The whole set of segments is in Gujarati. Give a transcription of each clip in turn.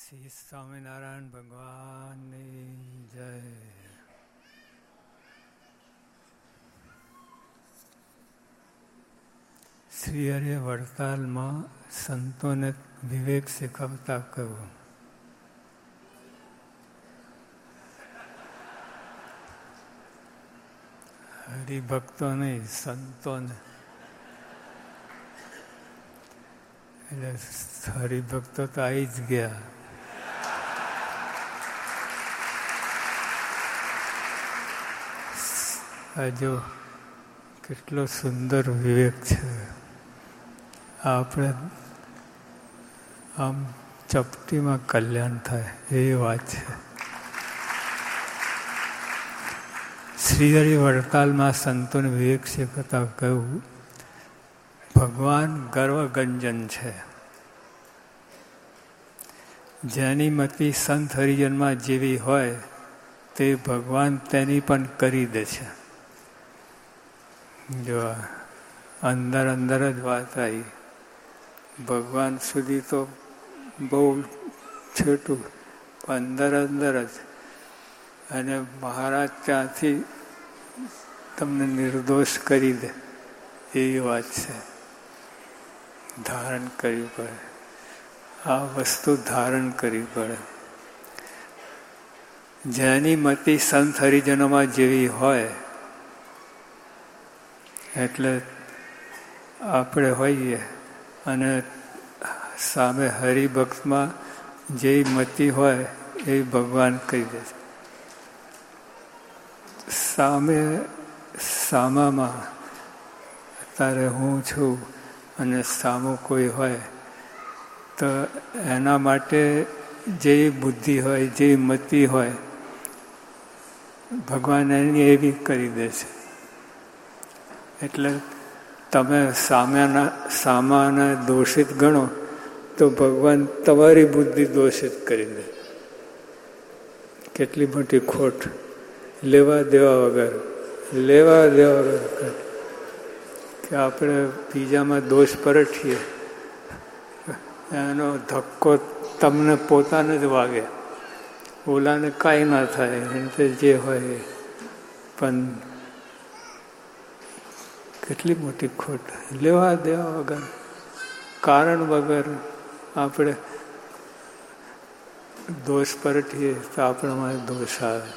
શ્રી સ્વામિનારાયણ ભગવાનની જય. શ્રી હરિએ વડતાલમાં સંતોને વિવેક શીખવતા કહ્યું, હરિભક્તો નહીં, સંતોને. એટલે હરિભક્તો તો આવી જ ગયા. જો કેટલો સુંદર વિવેક છે. આપણે આમ ચપટીમાં કલ્યાણ થાય એવી વાત છે. શ્રીહરિ વડતાલમાં સંતોને વિવેક શીખવતા કહ્યું, ભગવાન ગર્વગંજન છે. જેની મતિ સંત હરિજનમાં જેવી હોય તે ભગવાન તેની પણ કરી દે છે. જો અંદર અંદર જ વાત આવી, ભગવાન સુધી તો બહુ છેટું, અંદર અંદર જ. અને મહારાજ ત્યાંથી તમને નિર્દોષ કરી દે એવી વાત છે. ધારણ કરવી પડે, આ વસ્તુ ધારણ કરવી પડે. જેની મતિ સંત હરિજનોમાં જેવી હોય, એટલે આપણે હોઈએ અને સામે હરિભક્તમાં જે મતિ હોય એ ભગવાન કહી દે છે. સામામાં અત્યારે હું છું અને સામું કોઈ હોય તો એના માટે જે બુદ્ધિ હોય, જે મતિ હોય, ભગવાન એની એવી કરી દે છે. એટલે તમે સામાને દોષિત ગણો તો ભગવાન તમારી બુદ્ધિ દોષિત કરી દે. કેટલી મોટી ખોટ! લેવા દેવા વગર કે આપણે બીજામાં દોષ પરઠીએ, એનો ધક્કો તમને પોતાને જ વાગે, ઓલાને કાંઈ ના થાય, એને જે હોય. પણ કેટલી મોટી ખોટ! લેવા દેવા વગર, કારણ વગર આપણે દોષ પરઠીએ તો આપણામાં દોષ આવે.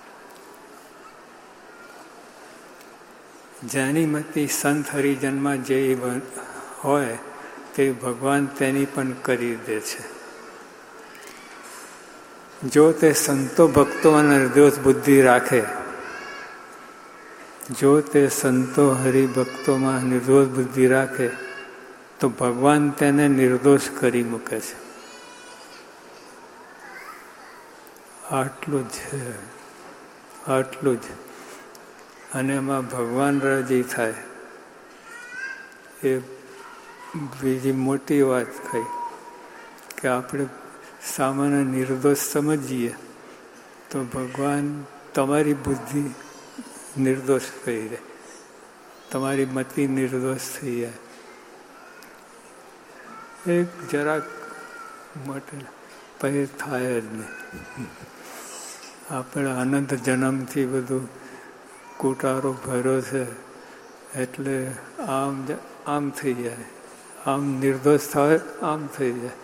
જેની મતિ સંત હરિજનમાં જે હોય તે ભગવાન તેની પણ કરી દે છે. જો તે સંતો ભક્તોમાં નિર્દોષ બુદ્ધિ રાખે, જો તે સંતો હરિભક્તોમાં નિર્દોષ બુદ્ધિ રાખે તો ભગવાન તેને નિર્દોષ કરી મૂકે છે. આટલું જ છે, આટલું જ. અને એમાં ભગવાન રાજી થાય એ બીજી મોટી વાત થઈ કે આપણે સામાન્ય નિર્દોષ સમજીએ તો ભગવાન તમારી બુદ્ધિ નિર્દોષ થઈ જાય, તમારી મતિ નિર્દોષ થઈ જાય. એક જરાક માટે પછી થાય જ નહીં. આપણે અનંત જન્મથી બધું કુટારો ભર્યો છે, એટલે આમ થઈ જાય, આમ નિર્દોષ થાય, આમ થઈ જાય.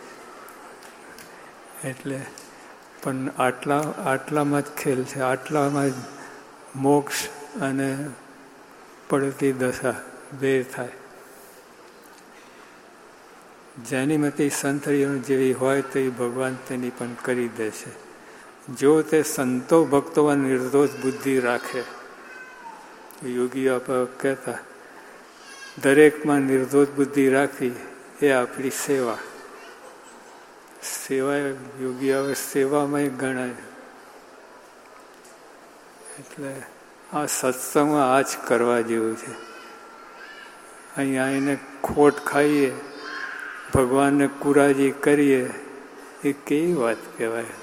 એટલે પણ આટલામાં જ ખેલ છે, આટલામાં જ મોક્ષ અને પડતી દશા બે થાય. જેની મતિ સંતરીઓ જેવી હોય તો એ ભગવાન તેની પણ કરી દે છે. જો તે સંતો ભક્તોમાં નિર્દોષ બુદ્ધિ રાખે, યોગીઓ કહેતા દરેકમાં નિર્દોષ બુદ્ધિ રાખવી એ આપણી સેવા. યોગી હવે સેવામાં ગણાય. એટલે આ સત્સંગમાં આ જ કરવા જેવું છે. અહીંયા આવીને ખોટ ખાઈએ, ભગવાનને કુરાજી કરીએ, એ કેવી વાત કહેવાય?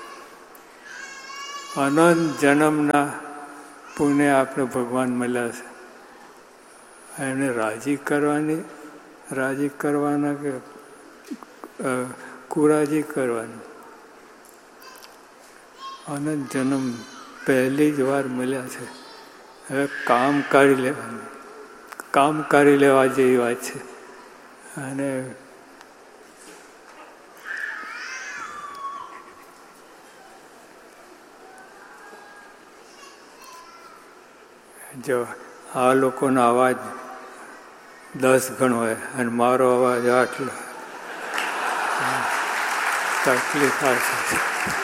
અનંત જન્મના પુણ્ય આપણે ભગવાન મળ્યા છે, એને રાજી કરવાના કે કુરાજી કરવાની? અનંત જન્મ પહેલી જ વાર મળ્યા છે. હવે કામ કાઢી લેવાનું, કામ કાઢી લેવા જેવી વાત છે. અને જો આ લોકોનો અવાજ 10 ગણો હોય અને મારો અવાજ આટલો, તકલીફ આ છે.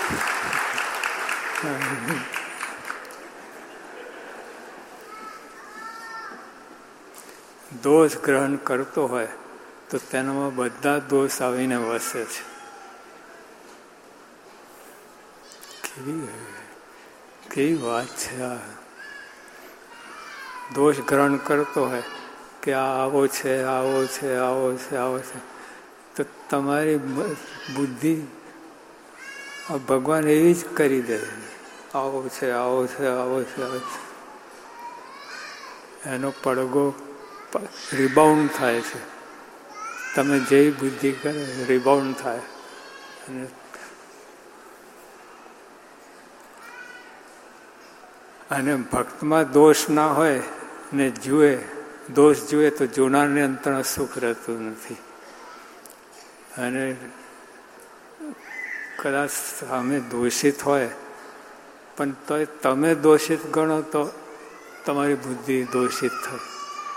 દોષ ગ્રહણ કરતો હોય તો તેનામાં બધા દોષ આવીને વસે છે. કેવી વાત છે આ! દોષ ગ્રહણ કરતો હોય કે આ આવો છે, આવો છે, આવો છે, આવો છે, તો તમારી બુદ્ધિ ભગવાન એવી જ કરી દે. આવો છે, આવો છે, આવો છે, આવો છે. એનો પડઘો રિબાઉન્ડ થાય છે. તમે જે બુદ્ધિ કરે રિબાઉન્ડ થાય. અને ભક્તમાં દોષ ના હોય ને જુએ, દોષ જુએ તો જોનારને અંતર સુખ રહેતું નથી. અને કદાચ સામે દોષિત હોય પણ તો તમે દોષિત ગણો તો તમારી બુદ્ધિ દોષિત થાય.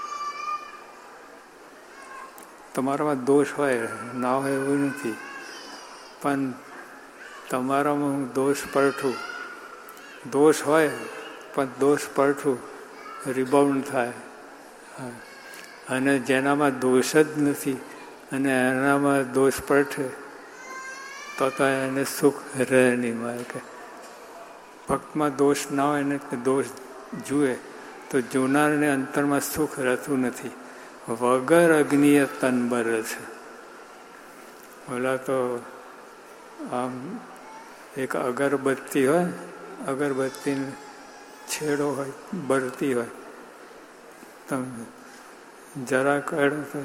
તમારામાં દોષ હોય ના હોય એવું નથી, પણ તમારામાં દોષ પડઠું, દોષ હોય પણ દોષ પડઠું રિબાઉન્ડ થાય. અને જેનામાં દોષ જ નથી અને એનામાં દોષ પડઠે તો એને સુખ રહે નહીં. મારે કે ભક્તમાં દોષ ના હોય ને દોષ જુએ તો જોનારને અંતરમાં સુખ રહેતું નથી. વગર અગ્નિએ તન બરે છે. ઓલા તો આમ એક અગરબત્તી હોય, અગરબત્તી છેડો હોય, બળતી હોય, તમે જરા કાઢો તો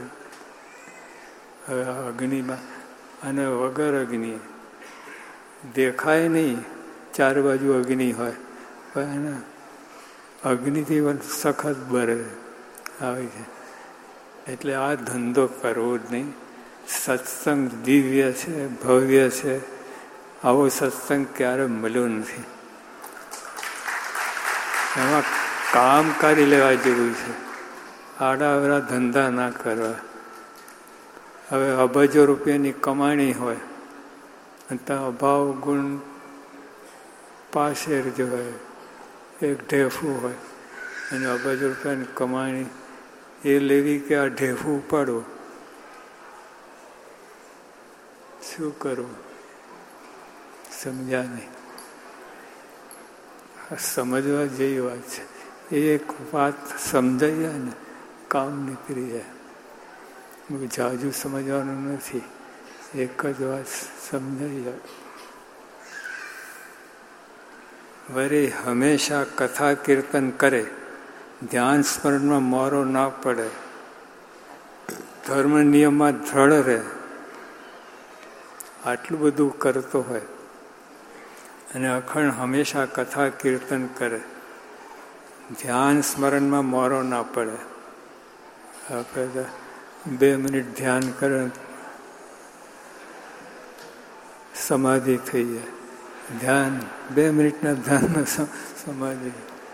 અગ્નિમાં, અને વગર અગ્નિ દેખાય નહીં, ચાર બાજુ અગ્નિ હોય પણ એને અગ્નિથી સખત બરે આવી છે. એટલે આ ધંધો કરવો જ નહીં. સત્સંગ દિવ્ય છે, ભવ્ય છે. આવો સત્સંગ ક્યારે મળ્યો નથી. એમાં કામ કરી લેવા જેવું છે. આડાઅવળા ધંધા ના કરવા. હવે અબજો રૂપિયાની કમાણી હોય અને ત્યાં અભાવ ગુણ પાછળ જો હોય, એક ઢેફું હોય અને અબજો રૂપિયાની કમાણી એ લેવી કે આ ઢેફું ઉપાડવું, શું કરવું સમજ્યા નહીં. સમજવા જેવી વાત છે. એક વાત સમજાઈ જાય ને કામ નીકળી જાય. જાજુ સમજવાનું નથી, એક જ વાત સમજાઈ જાય. વરે હંમેશા કથા કીર્તન કરે, ધ્યાન સ્મરણમાં મોરો ના પડે, ધર્મ નિયમમાં દ્રઢ રહે. આટલું બધું કરતો હોય અને અખંડ હંમેશા કથા કીર્તન કરે, ધ્યાન સ્મરણમાં મોરો ના પડે. આપણે 2 મિનિટ ધ્યાન કરે સમાધિ થઈ જાય. ધ્યાન 2 મિનિટના ધ્યાનમાં સમાધિ.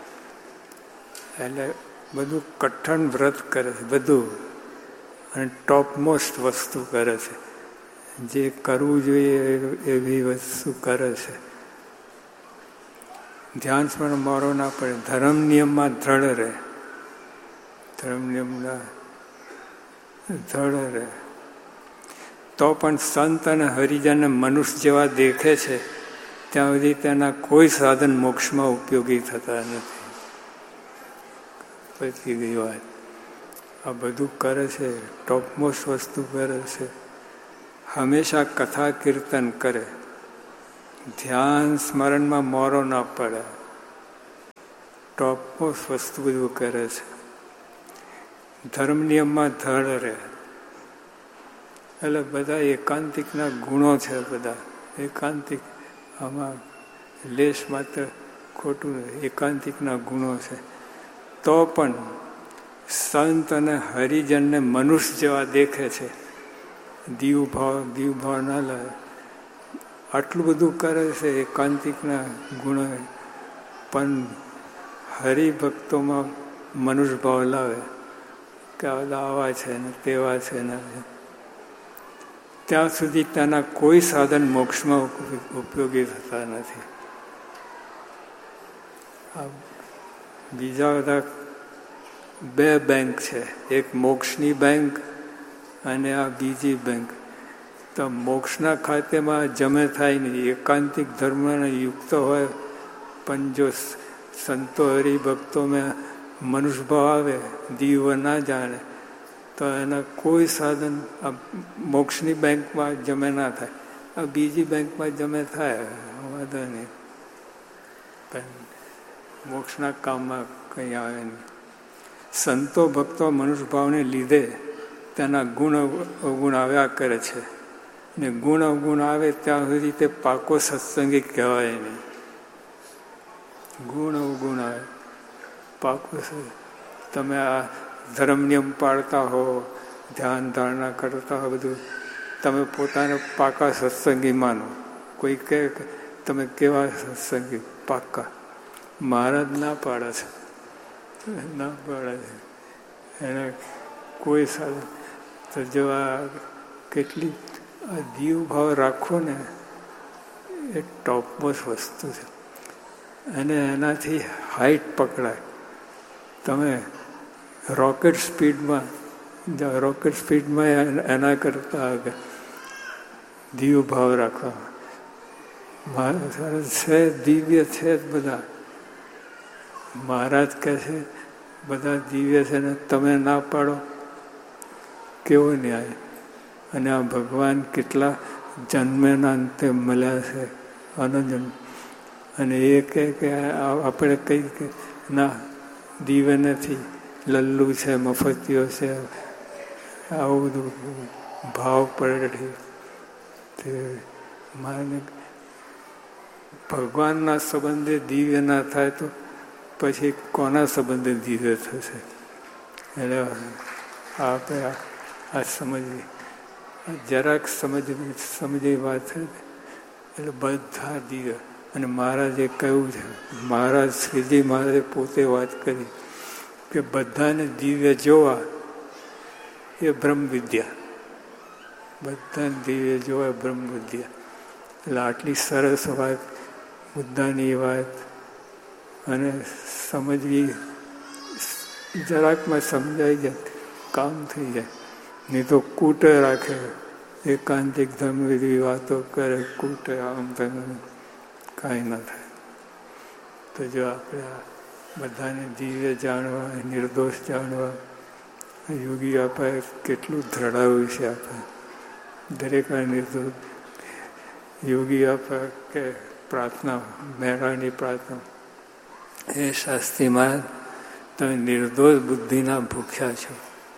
એટલે બધું કઠણ વ્રત કરે છે બધું, અને ટોપમોસ્ટ વસ્તુ કરે છે. જે કરવું જોઈએ એવી વસ્તુ કરે છે. ધ્યાન સ્મરણ મોરો ના પડે, ધર્મ નિયમમાં દ્રઢ રહે, ધર્મ નિયમના દ્રઢ રહે. તો પણ સંત અને હરિજન મનુષ્ય જેવા દેખે છે ત્યાં સુધી તેના કોઈ સાધન મોક્ષમાં ઉપયોગી થતા નથી. પછી ગઈ વાત. આ બધું કરે છે, ટોપમોસ્ટ વસ્તુ કરે છે. હંમેશા કથા કીર્તન કરે, ધ્યાન સ્મરણમાં મોરો ના પડે, ટોપમોસ્ટ વસ્તુ બધું કરે છે. ધર્મ નિયમમાં દ્રઢ રહે. એટલે બધા એકાંતિકના ગુણો છે. બધા એકાંતિક આમાં લેશ માત્ર ખોટું એકાંતિકના ગુણો છે. તો પણ સંત અને હરિજનને મનુષ્ય જેવા દેખે છે. દીવ ભાવ ના લાવે. આટલું બધું કરે છે એકાંતિકના ગુણો, પણ હરિભક્તોમાં મનુષ્ય ભાવ લાવે કે આવા છે ને તેવા છે ને, ત્યાં સુધી તેના કોઈ સાધન મોક્ષમાં ઉપયોગી થતા નથી. બીજા બધા બે બેંક છે, એક મોક્ષની બેંક અને આ બીજી બેંક. તો મોક્ષના ખાતેમાં જમે થાય નહીં. એકાંતિક ધર્મને યુક્ત હોય, પણ જો સંતો હરિભક્તોમાં મનુષ્ય ભાવ આવે, દીવ ના જાણે, તો એના કોઈ સાધન મોક્ષની બેંકમાં જમે ના થાય. આ બીજી બેંકમાં જમે થાય, વાંધો નહીં, પણ મોક્ષના કામમાં કંઈ આવે નહીં. સંતો ભક્તો મનુષ્ય ભાવને લીધે તેના ગુણ અવગુણ આવ્યા કરે છે, ને ગુણ અવગુણ આવે ત્યાં સુધી તે પાકો સત્સંગી કહેવાય નહીં. ગુણ અવગુણ આવે પાકો. તમે આ ધર્મ નિયમ પાળતા હો, ધ્યાન ધારણા કરતા હો, બધું તમે પોતાને પાકા સત્સંગી માનો. કોઈ કહે કે તમે કેવા સત્સંગી? પાકા. મહારાજ ના પાડે છે, ના પાડે છે. એને કોઈ સાધન તો જો આ કેટલી આ દીવ ભાવ રાખવો ને, એ ટોપમોસ્ટ વસ્તુ છે. અને એનાથી હાઈટ પકડાય. તમે રોકેટ સ્પીડમાં એના કરતા દીવ ભાવ રાખવા. છે દિવ્ય છે જ બધા. મહારાજ કહે છે બધા દિવ્ય છે ને તમે ના પાડો, કેવો ન્યાય. અને આ ભગવાન કેટલા જન્મેના અંતે મળ્યા છે, અનજન્મ. અને એ કહે કે આપણે કઈ કે ના, દિવ્ય નથી, લલ્લુ છે, મફતિયો છે, આવું બધું ભાવ પડે. તે માને ભગવાનના સંબંધે દિવ્ય ના થાય તો પછી કોના સંબંધે દિવ્ય થશે? એટલે આપણે આ સમજવી, જરાક સમજવી વાત છે. એટલે બધા દિવ્ય. અને મહારાજે કહ્યું છે, મહારાજ શ્રીજી મહારાજે પોતે વાત કરી કે બધાને દિવ્ય જોવા એ બ્રહ્મ વિદ્યા. બધાને દિવ્ય જોવા બ્રહ્મ વિદ્યા. એટલે આટલી સરસ વાત, મુદ્દાની વાત, અને સમજવી જરાકમાં સમજાઈ જાય, કામ થઈ જાય. નહીં તો કૂટે રાખે, એકાંતિક ધર્મ વિધિ વાતો કરે, કૂટે, આમ તેમ, કાંઈ ના થાય. તો જો આપણે બધાને દિવ્ય જાણવા, નિર્દોષ જાણવા, યોગી આપણે કેટલું ધરાવ્યું છે. આપણે દરેક નિર્દોષ યોગી આપણે કે પ્રાર્થના, મહેરાની પ્રાર્થના, એ શાસ્ત્રીમાં તમે નિર્દોષ બુદ્ધિના ભૂખ્યા છો.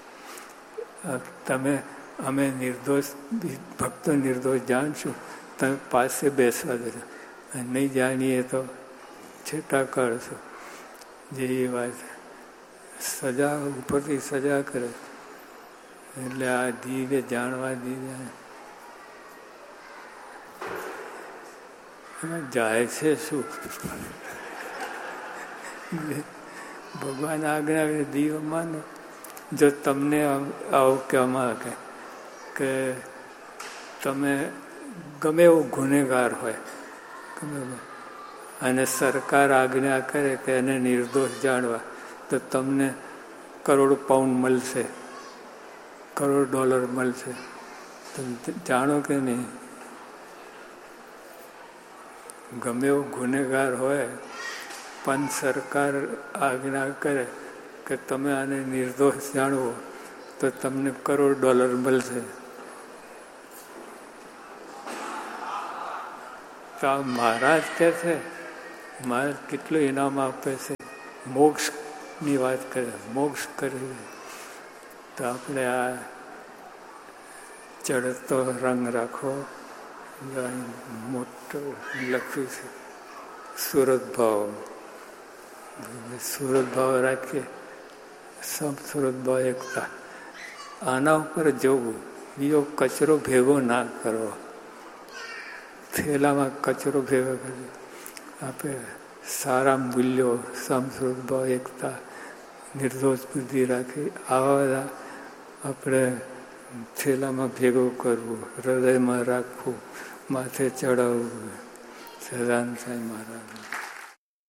અમે નિર્દોષ ભક્તો નિર્દોષ જાણશું, તમે પાસે બેસવા દેજો. નહીં જાણીએ તો છેટા કરશો. જેવી વાત સજા ઉપરથી સજા કરે. એટલે આ દિવ્ય જાણવા દિવ્ય જાય છે શું? ભગવાન આજ્ઞા દિવ્ય માનો. જો તમને આવું કહેવામાં કે તમે ગમે એવો ગુનેગાર હોય, અને સરકાર આજ્ઞા કરે કે એને નિર્દોષ જાણવા, તો તમને કરોડ પાઉન્ડ મળશે, $1 મળશે. તમે જાણો કે નહીં? ગમે એવો ગુનેગાર હોય, પણ સરકાર આજ્ઞા કરે કે તમે આને નિર્દોષ જાણવો, તો તમને $1 મળશે. તો આ મહારાજ કહે છે, મહારાજ કેટલું ઇનામ આપે છે. મોક્ષની વાત કરે, મોક્ષ કરે. તો આપણે આ ચડતો રંગ રાખો, મોટો લખ્યું છે સુરત ભાવ, સુરત ભાવ રાખીએ, સબ સુરત ભાવ એકતા. આના ઉપર જવું, બીજો કચરો ભેગો ના કરો. થેલામાં કચરો ભેગો કરી આપણે સારા મૂલ્યો, સમ સુરત ભાવ એકતા, નિર્દોષ બુદ્ધિ રાખી, આવા બધા આપણે થેલામાં ભેગો કરવું, હૃદયમાં રાખવું, માથે ચડાવવું. સદાન સાંઈ મહારાજ.